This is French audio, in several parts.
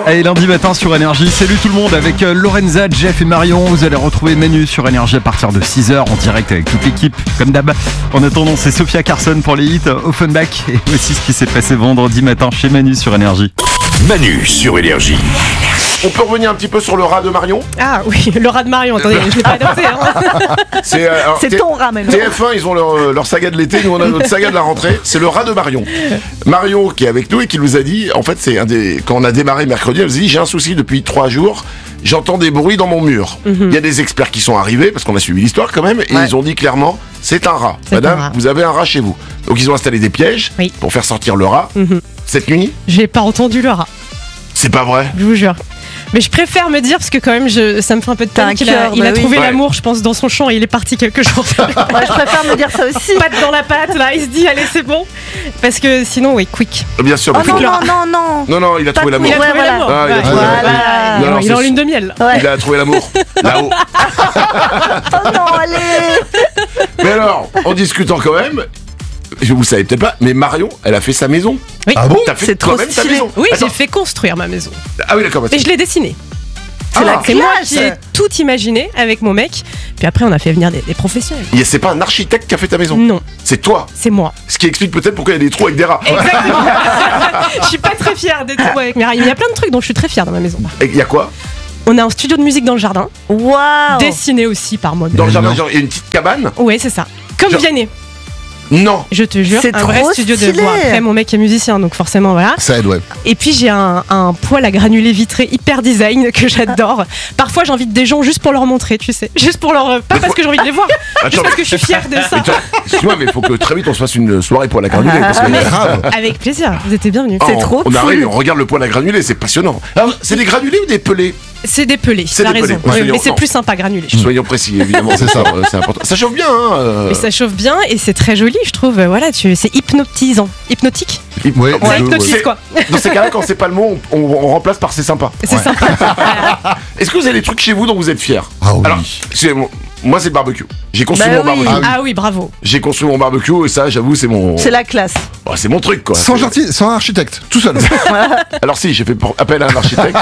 Allez, lundi matin sur Énergie, salut tout le monde avec Lorenza, Jeff et Marion. Vous allez retrouver Manu sur Énergie à partir de 6h en direct avec toute l'équipe, comme d'hab. En attendant, c'est Sophia Carson pour les hits Offenbach et aussi ce qui s'est passé vendredi matin chez Manu sur Énergie. Manu sur Énergie. On peut revenir un petit peu sur le rat de Marion. Ah oui, le rat de Marion, attendez, je l'ai pas noté. C'est ton rat maintenant. TF1, ils ont leur saga de l'été, nous on a notre saga de la rentrée. C'est le rat de Marion. Marion qui est avec nous et qui nous a dit, en fait quand on a démarré mercredi, elle nous a dit j'ai un souci depuis 3 jours, j'entends des bruits dans mon mur. Il y a des experts qui sont arrivés, parce qu'on a suivi l'histoire quand même, et ils ont dit clairement, c'est un rat. C'est Madame, un rat. vous avez un rat chez vous. Donc ils ont installé des pièges pour faire sortir le rat. Cette nuit, J'ai pas entendu le rat, c'est pas vrai. je vous jure. Mais je préfère me dire, parce que quand même, ça me fait un peu de T'as peine un qu'il cœur, il bah a oui. trouvé Ouais. l'amour, je pense, dans son champ et il est parti quelques jours. Moi, je préfère me dire ça aussi. Patte dans la patte, là, il se dit, allez, c'est bon. Parce que sinon, oui, quick. Bien sûr, Oh mais faut- non, non. non, il a trouvé l'amour. Il a Ouais, trouvé voilà. l'amour. Ah, il a Ouais. trouvé Voilà. l'amour. Non, Il est en c'est- lune de miel. Ouais. Il a trouvé l'amour. Là-haut. Oh non, allez. Mais alors, en discutant quand même, vous savez peut-être pas, mais Marion, elle a fait sa maison. Oui. Ah bon? T'as fait C'est trop toi-même ta stylé. maison. Oui, Attends. j'ai fait construire ma maison. Ah oui, d'accord. Et je l'ai dessinée. C'est la C'est moi classe. qui ai tout imaginé avec mon mec. Puis après, on a fait venir des professionnels. C'est pas un architecte qui a fait ta maison. Non, C'est toi. c'est moi. Ce qui explique peut-être pourquoi il y a des trous avec des rats. Exactement. Je suis pas très fière d'être avec mes rats. Il y a plein de trucs dont je suis très fière dans ma maison. Et il y a quoi On a un studio de musique dans le jardin, Waouh. dessiné aussi par moi-même. dans le jardin? Genre, il y a une petite cabane. Ouais, c'est ça. Comme Genre- Vianney, Non. je te jure, C'est un vrai trop studio de stylé. voix. Après, mon mec est musicien, donc forcément, voilà. Ça aide, ouais. Et puis, j'ai un poêle à granulés vitré hyper design que j'adore. Parfois, j'invite des gens juste pour leur montrer, tu sais. Juste pour leur. Pas parce que j'ai envie de les voir, Attends, juste parce que je suis fière de ça. Attends, excuse-moi, mais il faut que très vite on se fasse une soirée poêle à granulés. Parce que, Grave. Avec plaisir, vous étiez bienvenus. Ah, C'est trop on cool. arrive et on regarde le poêle à granulés, c'est passionnant. Alors, c'est des granulés ou des pelés? C'est des pelés, C'est t'as des pelés, raison. ouais, Oui, mais c'est non. plus sympa granulé. je trouve. Soyons précis, évidemment, c'est ça, c'est important. Ça chauffe bien, hein. Et ça chauffe bien et c'est très joli, je trouve. Voilà, c'est hypnotisant. Hypnotique. Ouais, Ça je- hypnotise, c'est- quoi. Dans ces cas-là, quand c'est pas le mot, on remplace par c'est sympa. C'est sympa. Voilà. Est-ce que vous avez des trucs chez vous dont vous êtes fiers? Ah oui. Alors, moi c'est le barbecue. J'ai construit Bah mon oui. barbecue. Ah oui, bravo. J'ai construit mon barbecue et ça, j'avoue, c'est mon. C'est la classe. Oh, c'est mon truc quoi. Sans architecte, tout seul. Alors si, j'ai fait appel à un architecte,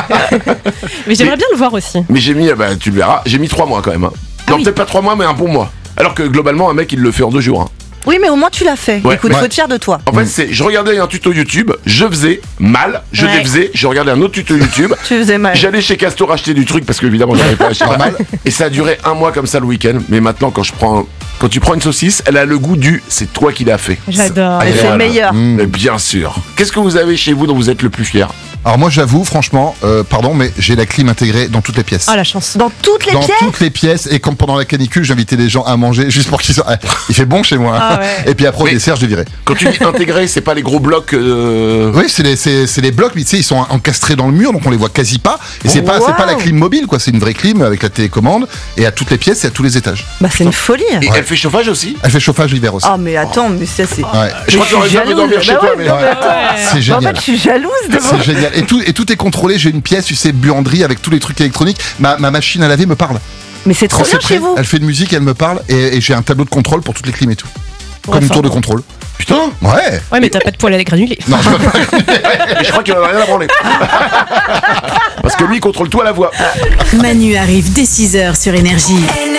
Mais j'aimerais bien le voir aussi. mais j'ai mis, bah, tu le verras, j'ai mis 3 mois quand même. Hein. Non, oui. peut-être pas 3 mois, mais un bon mois. Alors que globalement, un mec il le fait en 2 jours. Hein. Oui, mais au moins tu l'as fait. Ouais. Écoute, Ouais. faut être fier de toi. En fait, je regardais un tuto YouTube, je faisais mal, je Ouais. défaisais, je regardais un autre tuto YouTube. Tu faisais mal. J'allais chez Castor acheter du truc parce que évidemment j'avais pas acheté mal. Et ça a duré 1 mois comme ça le week-end. Mais maintenant quand tu prends une saucisse, elle a le goût du c'est toi qui l'as fait. J'adore. Et c'est Voilà. meilleur. Mais bien sûr. Qu'est-ce que vous avez chez vous dont vous êtes le plus fier? Alors moi j'avoue, franchement, pardon, mais j'ai la clim intégrée dans toutes les pièces. Oh la chance. Dans toutes les Dans pièces. toutes les pièces, et comme pendant la canicule, j'invitais les gens à manger juste pour qu'ils soient. Il fait bon chez moi. Ah ouais. Et puis après, au Mais- dessert, je les virais. Quand tu dis intégré, c'est pas les gros blocs. Oui, c'est les blocs, mais tu sais, ils sont encastrés dans le mur, donc on les voit quasi pas. Et c'est pas la Wow. clim mobile, quoi. C'est une vraie clim avec la télécommande, et à toutes les pièces et à tous les étages. Bah, c'est une folie. Et elle fait chauffage aussi? Elle fait chauffage l'hiver aussi. Oh, mais attends, mais ça c'est. Ouais. Je crois que j'aurais bien veut dormir chez Bah toi, ouais, mais. non, mais attends. C'est Bah, en génial. fait, je suis jalouse de vous. C'est génial. Et tout est contrôlé. J'ai une pièce, tu sais, buanderie avec tous les trucs électroniques. Ma machine à laver me parle. Mais c'est trop Quand c'est bien chez vous. elle fait de musique, elle me parle, et j'ai un tableau de contrôle pour toutes les clims et tout. Comme une tour de contrôle. Putain! Ouais. Ouais, mais t'as pas de poêle à granulés. Non, je peux pas. Mais je crois qu'il en a rien à branler. Parce que lui, il contrôle tout à la voix. Manu arrive dès 6h sur Énergie.